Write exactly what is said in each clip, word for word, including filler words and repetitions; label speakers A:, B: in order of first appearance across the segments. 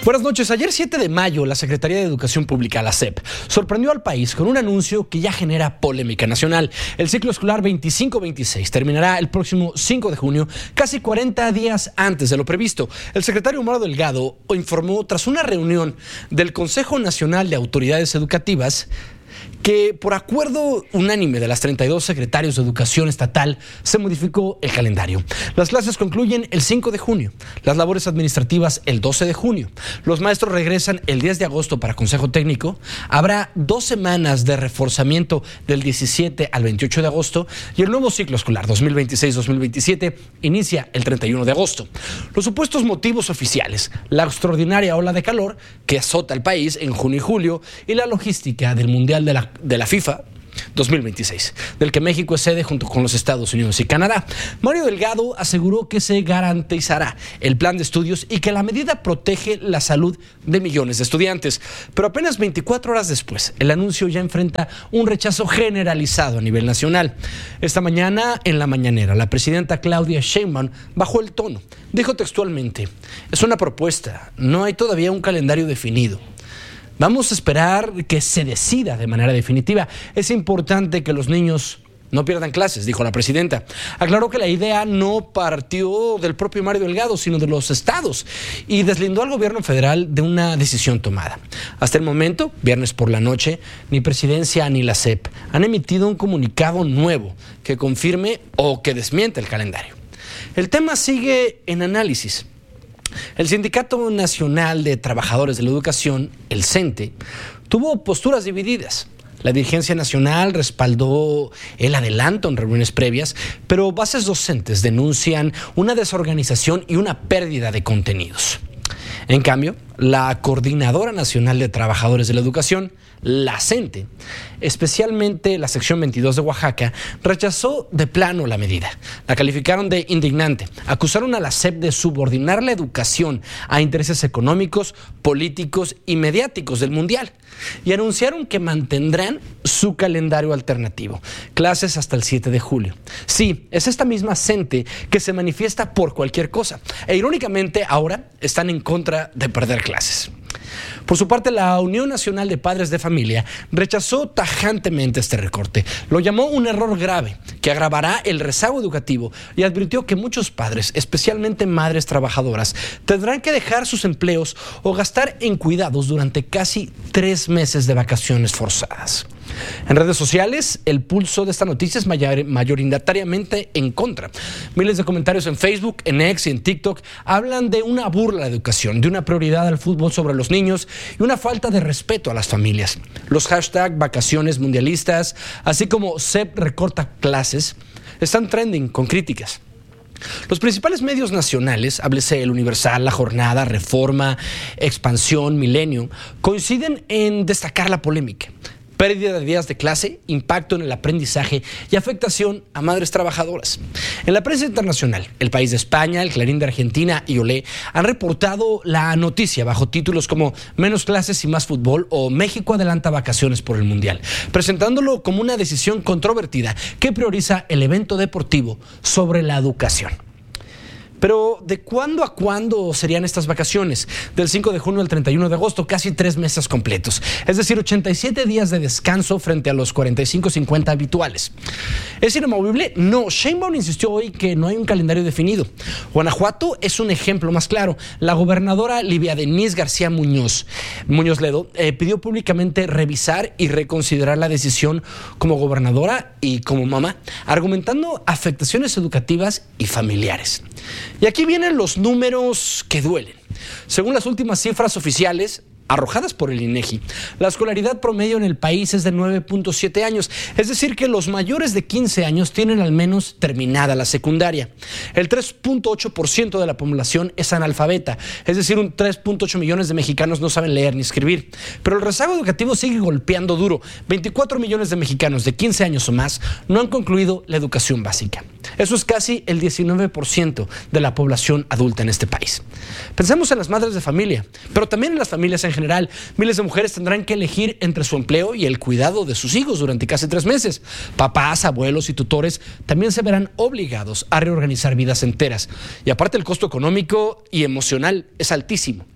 A: Buenas noches. Ayer siete de mayo, la Secretaría de Educación Pública, la S E P, sorprendió al país con un anuncio que ya genera polémica nacional. El ciclo escolar veinticinco veintiséis terminará el próximo cinco de junio, casi cuarenta días antes de lo previsto. El secretario Mario Delgado informó tras una reunión del Consejo Nacional de Autoridades Educativas que por acuerdo unánime de las treinta y dos secretarios de Educación Estatal se modificó el calendario. Las clases concluyen el cinco de junio, las labores administrativas el doce de junio, los maestros regresan el diez de agosto para Consejo Técnico, habrá dos semanas de reforzamiento del diecisiete al veintiocho de agosto y el nuevo ciclo escolar dos mil veintiséis dos mil veintisiete inicia el treinta y uno de agosto. Los supuestos motivos oficiales, la extraordinaria ola de calor que azota el país en junio y julio y la logística del Mundial de la de la FIFA dos mil veintiséis, del que México es sede junto con los Estados Unidos y Canadá. Mario Delgado aseguró que se garantizará el plan de estudios y que la medida protege la salud de millones de estudiantes. Pero apenas veinticuatro horas después, el anuncio ya enfrenta un rechazo generalizado a nivel nacional. Esta mañana, en la mañanera, la presidenta Claudia Sheinbaum bajó el tono. Dijo textualmente: es una propuesta, no hay todavía un calendario definido. Vamos a esperar que se decida de manera definitiva. Es importante que los niños no pierdan clases, dijo la presidenta. Aclaró que la idea no partió del propio Mario Delgado, sino de los estados, y deslindó al gobierno federal de una decisión tomada. Hasta el momento, viernes por la noche, ni Presidencia ni la S E P han emitido un comunicado nuevo que confirme o que desmiente el calendario. El tema sigue en análisis. El Sindicato Nacional de Trabajadores de la Educación, el CENTE, tuvo posturas divididas. La dirigencia nacional respaldó el adelanto en reuniones previas, pero bases docentes denuncian una desorganización y una pérdida de contenidos. En cambio, la Coordinadora Nacional de Trabajadores de la Educación, la CENTE, especialmente la sección veintidós de Oaxaca, rechazó de plano la medida. La calificaron de indignante. Acusaron a la S E P de subordinar la educación a intereses económicos, políticos y mediáticos del Mundial. Y anunciaron que mantendrán su calendario alternativo. Clases hasta el siete de julio. Sí, es esta misma CENTE que se manifiesta por cualquier cosa. E irónicamente, ahora están en contra de perder clases. Por su parte, la Unión Nacional de Padres de Familia rechazó tajantemente este recorte. Lo llamó un error grave que agravará el rezago educativo y advirtió que muchos padres, especialmente madres trabajadoras, tendrán que dejar sus empleos o gastar en cuidados durante casi tres meses de vacaciones forzadas. En redes sociales, el pulso de esta noticia es mayor, mayoritariamente en contra. Miles de comentarios en Facebook, en X y en TikTok hablan de una burla a la educación, de una prioridad al fútbol sobre los niños y una falta de respeto a las familias. Los hashtags vacaciones mundialistas, así como S E P recorta clases, están trending con críticas. Los principales medios nacionales, háblese El Universal, La Jornada, Reforma, Expansión, Milenio, coinciden en destacar la polémica. Pérdida de días de clase, impacto en el aprendizaje y afectación a madres trabajadoras. En la prensa internacional, El País de España, El Clarín de Argentina y Olé han reportado la noticia bajo títulos como Menos clases y más fútbol o México adelanta vacaciones por el Mundial, presentándolo como una decisión controvertida que prioriza el evento deportivo sobre la educación. Pero, ¿de cuándo a cuándo serían estas vacaciones? Del cinco de junio al treinta y uno de agosto, casi tres meses completos. Es decir, ochenta y siete días de descanso frente a los cuarenta y cinco cincuenta habituales. ¿Es inamovible? No. Sheinbaum insistió hoy que no hay un calendario definido. Guanajuato es un ejemplo más claro. La gobernadora Livia Denise García Muñoz, Muñoz Ledo, eh, pidió públicamente revisar y reconsiderar la decisión como gobernadora y como mamá, argumentando afectaciones educativas y familiares. Y aquí vienen los números que duelen. Según las últimas cifras oficiales arrojadas por el INEGI, la escolaridad promedio en el país es de nueve punto siete años, es decir que los mayores de quince años tienen al menos terminada la secundaria. El tres punto ocho por ciento de la población es analfabeta, es decir, un tres punto ocho millones de mexicanos no saben leer ni escribir. Pero el rezago educativo sigue golpeando duro. veinticuatro millones de mexicanos de quince años o más no han concluido la educación básica. Eso es casi el diecinueve por ciento de la población adulta en este país. Pensemos en las madres de familia, pero también en las familias en general. Miles de mujeres tendrán que elegir entre su empleo y el cuidado de sus hijos durante casi tres meses. Papás, abuelos y tutores también se verán obligados a reorganizar vidas enteras. Y aparte, el costo económico y emocional es altísimo.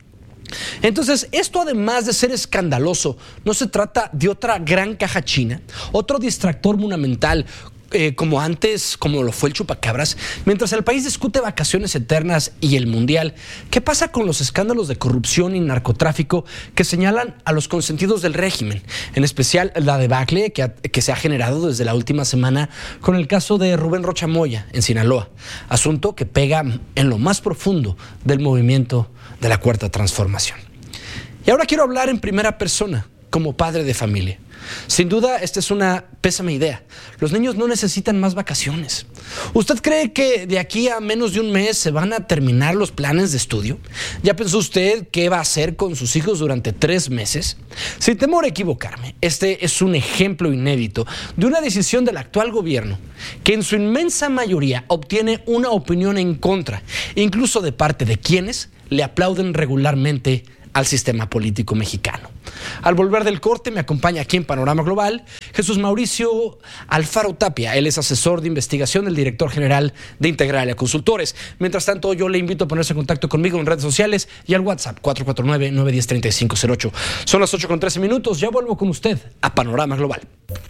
A: Entonces, esto además de ser escandaloso, no se trata de otra gran caja china, otro distractor monumental, eh, como antes, como lo fue el chupacabras. Mientras el país discute vacaciones eternas y el mundial, ¿qué pasa con los escándalos de corrupción y narcotráfico que señalan a los consentidos del régimen? En especial la debacle que, ha, que se ha generado desde la última semana con el caso de Rubén Rocha Moya en Sinaloa, asunto que pega en lo más profundo del movimiento de la Cuarta Transformación. Y ahora quiero hablar en primera persona, como padre de familia. Sin duda, esta es una pésima idea. Los niños no necesitan más vacaciones. ¿Usted cree que de aquí a menos de un mes se van a terminar los planes de estudio? ¿Ya pensó usted qué va a hacer con sus hijos durante tres meses? Sin temor a equivocarme, este es un ejemplo inédito de una decisión del actual gobierno que en su inmensa mayoría obtiene una opinión en contra, incluso de parte de quienes le aplauden regularmente al sistema político mexicano. Al volver del corte me acompaña aquí en Panorama Global Jesús Mauricio Alfaro Tapia. Él es asesor de investigación del director general de Integralia Consultores. Mientras tanto, yo le invito a ponerse en contacto conmigo en redes sociales y al WhatsApp cuatro cuatro nueve, nueve uno cero, tres cinco cero ocho. Son las ocho con trece minutos. Ya vuelvo con usted a Panorama Global.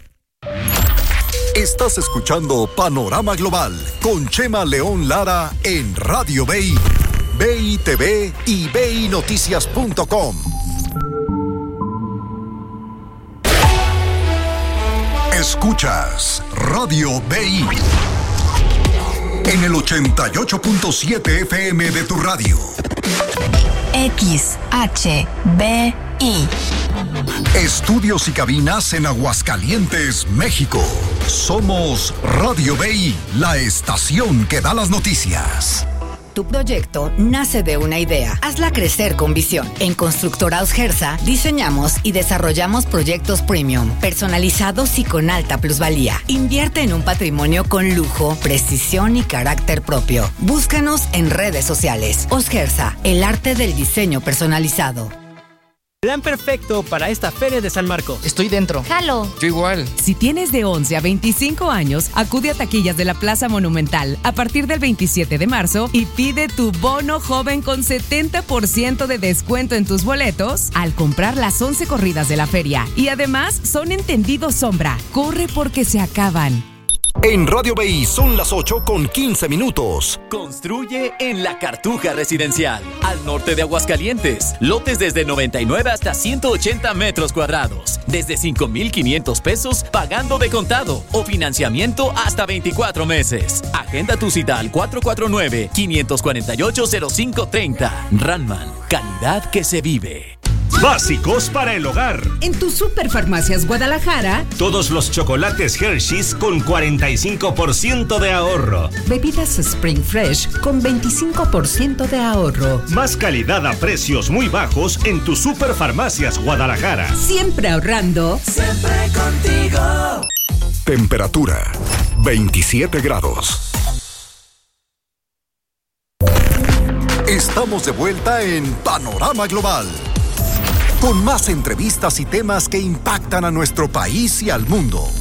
B: Estás escuchando Panorama Global con Chema León Lara en Radio B I, B I T V y B I Noticias punto com. Escuchas Radio B I en el ochenta y ocho punto siete F M de tu radio.
C: X H B I.
B: Estudios y cabinas en Aguascalientes, México. Somos Radio B I, la estación que da las noticias.
C: Tu proyecto nace de una idea. Hazla crecer con visión. En Constructora Osgersa diseñamos y desarrollamos proyectos premium, personalizados y con alta plusvalía. Invierte en un patrimonio con lujo, precisión y carácter propio. Búscanos en redes sociales. Osgersa, el arte del diseño personalizado.
D: Plan perfecto para esta feria de San Marcos.
E: Estoy dentro.
F: Jalo.
E: Yo igual.
F: Si tienes de once a veinticinco años, acude a taquillas de la Plaza Monumental a partir del veintisiete de marzo y pide tu bono joven con setenta por ciento de descuento en tus boletos al comprar las once corridas de la feria. Y además son entendidos sombra. Corre porque se acaban.
B: En Radio B I son las ocho con quince minutos.
G: Construye en La Cartuja Residencial, al norte de Aguascalientes. Lotes desde noventa y nueve hasta ciento ochenta metros cuadrados. Desde cinco mil quinientos pesos pagando de contado o financiamiento hasta veinticuatro meses. Agenda tu cita al cuatro cuatro nueve, cinco cuatro ocho, cero cinco tres cero. Ranman, calidad que se vive.
H: Básicos para el hogar.
I: En tu Superfarmacias Guadalajara,
H: todos los chocolates Hershey's con cuarenta y cinco por ciento de ahorro.
I: Bebidas Spring Fresh con veinticinco por ciento de ahorro.
H: Más calidad a precios muy bajos en tu Superfarmacias Guadalajara.
I: Siempre ahorrando.
J: Siempre contigo.
B: Temperatura veintisiete grados. Estamos de vuelta en Panorama Global, con más entrevistas y temas que impactan a nuestro país y al mundo.